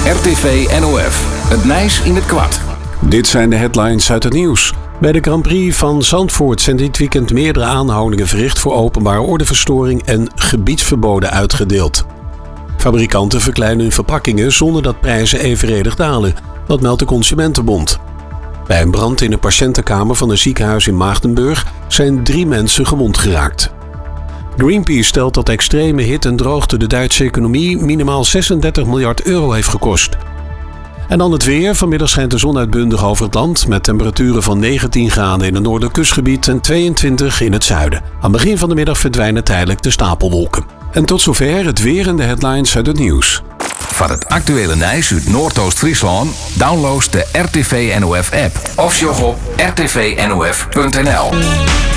RTV NOF. Het Nijs in het kwart. Dit zijn de headlines uit het nieuws. Bij de Grand Prix van Zandvoort zijn dit weekend meerdere aanhoudingen verricht voor openbare ordeverstoring en gebiedsverboden uitgedeeld. Fabrikanten verkleinen hun verpakkingen zonder dat prijzen evenredig dalen. Dat meldt de Consumentenbond. Bij een brand in een patiëntenkamer van een ziekenhuis in Maagdenburg zijn 3 mensen gewond geraakt. Greenpeace stelt dat extreme hitte en droogte de Duitse economie minimaal 36 miljard euro heeft gekost. En dan het weer. Vanmiddag schijnt de zon uitbundig over het land met temperaturen van 19 graden in het noordelijk kustgebied en 22 in het zuiden. Aan het begin van de middag verdwijnen tijdelijk de stapelwolken. En tot zover het weer en de headlines uit het nieuws. Van het actuele Nijs uit Noordoost-Friesland download de RTV NOF app of sjog op rtvnof.nl.